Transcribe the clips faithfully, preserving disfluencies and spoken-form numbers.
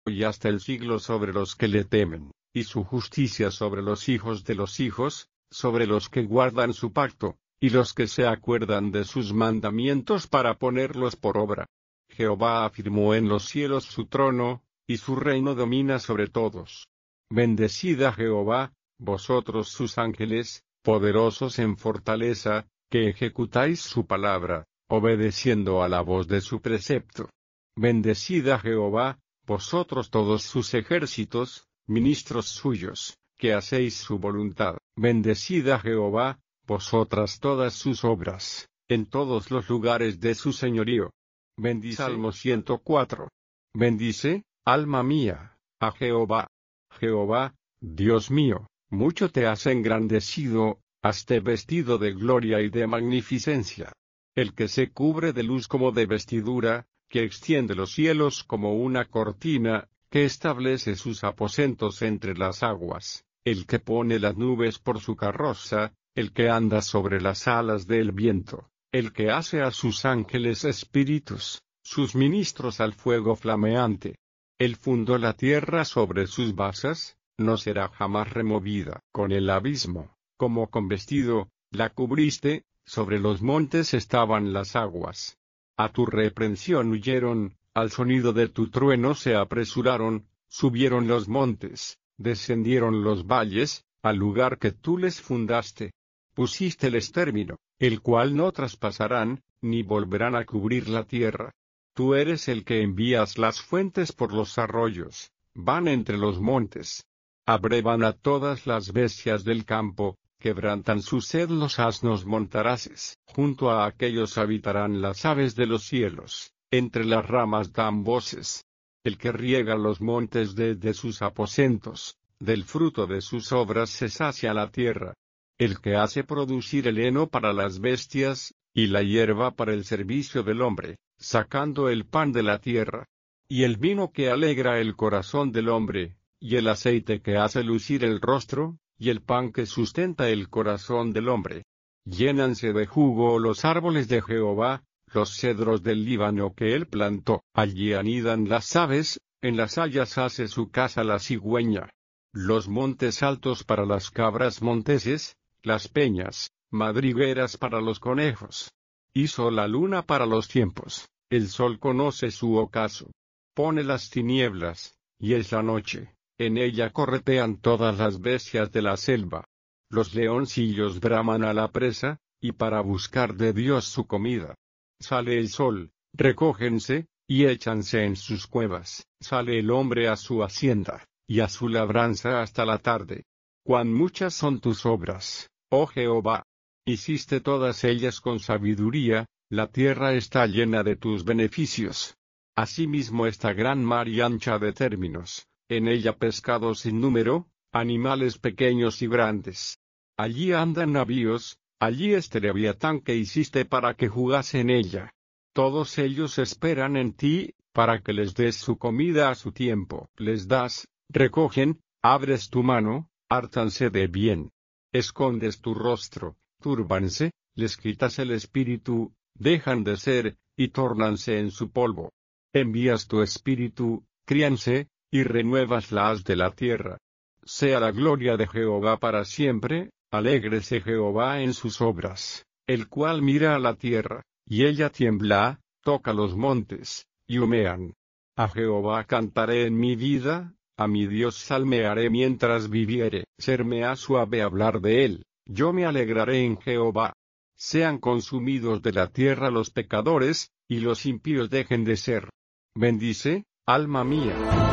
y hasta el siglo sobre los que le temen, y su justicia sobre los hijos de los hijos, sobre los que guardan su pacto, y los que se acuerdan de sus mandamientos para ponerlos por obra. Jehová afirmó en los cielos su trono, y su reino domina sobre todos. Bendecid a Jehová, vosotros sus ángeles, poderosos en fortaleza, que ejecutáis su palabra, obedeciendo a la voz de su precepto. Bendecid a Jehová, vosotros todos sus ejércitos, ministros suyos, que hacéis su voluntad. Bendecid a Jehová, vosotras todas sus obras, en todos los lugares de su señorío. Bendice. Salmo ciento cuatro. Bendice, alma mía, a Jehová. Jehová, Dios mío, mucho te has engrandecido, haste vestido de gloria y de magnificencia. El que se cubre de luz como de vestidura, que extiende los cielos como una cortina, que establece sus aposentos entre las aguas, el que pone las nubes por su carroza, el que anda sobre las alas del viento, el que hace a sus ángeles espíritus, sus ministros al fuego flameante. Él fundó la tierra sobre sus basas, no será jamás removida. Con el abismo, como con vestido, la cubriste, sobre los montes estaban las aguas. A tu reprensión huyeron, al sonido de tu trueno se apresuraron, subieron los montes, descendieron los valles, al lugar que tú les fundaste. Pusísteles término, el cual no traspasarán, ni volverán a cubrir la tierra. Tú eres el que envías las fuentes por los arroyos, van entre los montes. Abrevan a todas las bestias del campo, quebrantan su sed los asnos montaraces. Junto a aquellos habitarán las aves de los cielos, entre las ramas dan voces. El que riega los montes desde sus aposentos, del fruto de sus obras se sacia la tierra. El que hace producir el heno para las bestias, y la hierba para el servicio del hombre, sacando el pan de la tierra, y el vino que alegra el corazón del hombre, y el aceite que hace lucir el rostro, y el pan que sustenta el corazón del hombre. Llénanse de jugo los árboles de Jehová, los cedros del Líbano que él plantó. Allí anidan las aves, en las hayas hace su casa la cigüeña. Los montes altos para las cabras monteses, las peñas, madrigueras para los conejos. Hizo la luna para los tiempos, el sol conoce su ocaso. Pone las tinieblas, y es la noche, en ella corretean todas las bestias de la selva. Los leoncillos braman a la presa, y para buscar de Dios su comida. Sale el sol, recógense, y échanse en sus cuevas. Sale el hombre a su hacienda, y a su labranza hasta la tarde. Cuán muchas son tus obras, oh Jehová. Hiciste todas ellas con sabiduría, la tierra está llena de tus beneficios. Asimismo esta gran mar y ancha de términos, en ella pescados sin número, animales pequeños y grandes. Allí andan navíos, allí este leviatán que hiciste para que jugase en ella. Todos ellos esperan en ti, para que les des su comida a su tiempo. Les das, recogen, abres tu mano, hártanse de bien. Escondes tu rostro, túrbanse, les quitas el espíritu, dejan de ser, y tórnanse en su polvo. Envías tu espíritu, críanse, y renuevas la haz de la tierra. Sea la gloria de Jehová para siempre, alégrese Jehová en sus obras, el cual mira a la tierra, y ella tiembla, toca los montes, y humean. A Jehová cantaré en mi vida, a mi Dios salmearé mientras viviere. Serme ha suave hablar de él, yo me alegraré en Jehová. Sean consumidos de la tierra los pecadores, y los impíos dejen de ser. Bendice, alma mía.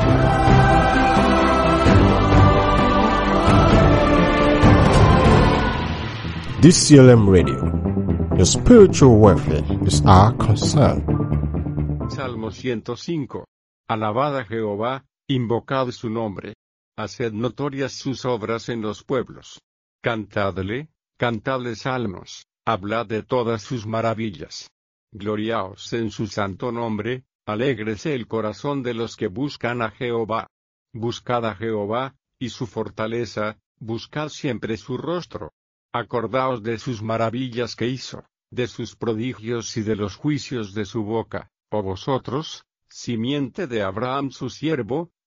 D C L M Radio. Your spiritual welfare is our concern. Salmo ciento cinco. Alabad a Jehová, invocad su nombre. Haced notorias sus obras en los pueblos. Cantadle, cantadle salmos, hablad de todas sus maravillas. Gloriaos en su santo nombre, alégrese el corazón de los que buscan a Jehová. Buscad a Jehová, y su fortaleza, buscad siempre su rostro. Acordaos de sus maravillas que hizo, de sus prodigios y de los juicios de su boca, oh vosotros, simiente de Abraham su siervo,